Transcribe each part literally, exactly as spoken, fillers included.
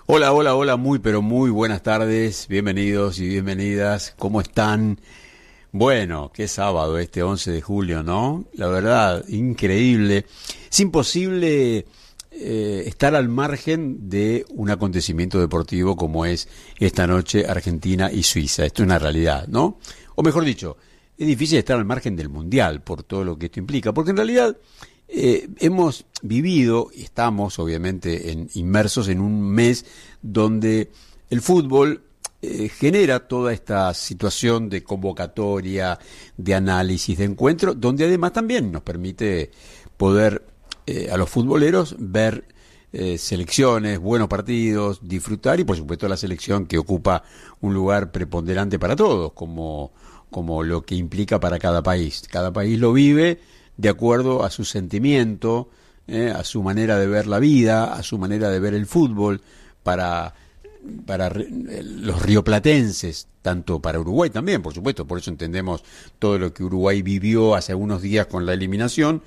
Hola, hola, hola, muy pero muy buenas tardes, bienvenidos y bienvenidas, ¿cómo están? Bueno, qué sábado este once de julio, ¿no? La verdad, increíble. Es imposible eh, estar al margen de un acontecimiento deportivo como es esta noche Argentina y Suiza. Esto es una realidad, ¿no? O mejor dicho, es difícil estar al margen del Mundial por todo lo que esto implica, porque en realidad eh, hemos vivido y estamos obviamente en, inmersos en un mes donde el fútbol eh, genera toda esta situación de convocatoria, de análisis, de encuentro, donde además también nos permite poder eh, a los futboleros ver eh, selecciones, buenos partidos, disfrutar y por supuesto la selección que ocupa un lugar preponderante para todos, como, como lo que implica para cada país. Cada país lo vive de acuerdo a su sentimiento, eh, a su manera de ver la vida, a su manera de ver el fútbol, para para los rioplatenses, tanto para Uruguay también, por supuesto, por eso entendemos todo lo que Uruguay vivió hace algunos días con la eliminación,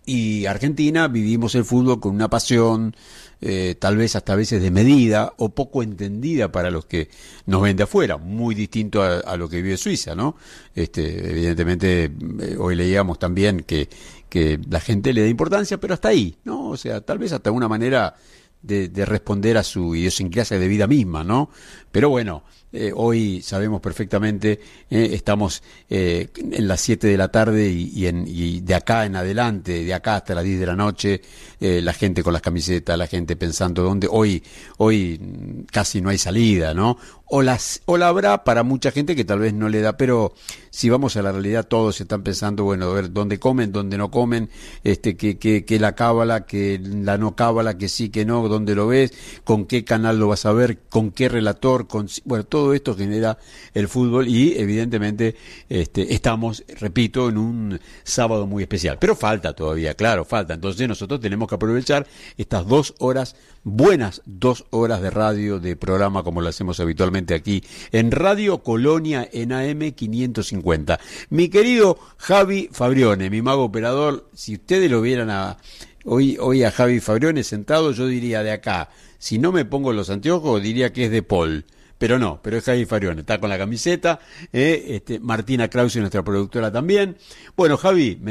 y Argentina vivimos el fútbol con una pasión, eh, tal vez hasta a veces de medida, o poco entendida para los que nos ven de afuera, muy distinto a, a lo que vive Suiza, ¿no? Este, evidentemente, eh, hoy leíamos también que, que la gente le da importancia, pero hasta ahí, ¿no? O sea, tal vez hasta una manera De, de responder a su idiosincrasia de vida misma, ¿no? Pero bueno, eh, hoy sabemos perfectamente, eh, estamos eh, en las siete de la tarde y, y, en, y de acá en adelante, de acá hasta las diez de la noche, eh, la gente con las camisetas, la gente pensando dónde, hoy, hoy casi no hay salida, ¿no? O, las, o la habrá para mucha gente que tal vez no le da, pero si vamos a la realidad todos están pensando, bueno, a ver dónde comen, dónde no comen, este, que, que, que la cábala, que la no cábala, que sí, que no, dónde lo ves, con qué canal lo vas a ver, con qué relator, con, bueno, todo esto genera el fútbol y evidentemente este, estamos, repito, en un sábado muy especial, pero falta todavía, claro, falta, entonces nosotros tenemos que aprovechar estas dos horas, buenas dos horas de radio, de programa como lo hacemos habitualmente aquí en Radio Colonia en A M quinientos cincuenta. Mi querido Javi Fabrione, mi mago operador, si ustedes lo vieran a hoy, hoy a Javi Fabrione sentado, yo diría de acá, si no me pongo los anteojos diría que es de Paul, pero no, pero es Javi Fabrione, está con la camiseta, eh, este, Martina Krause, nuestra productora también. Bueno, Javi, me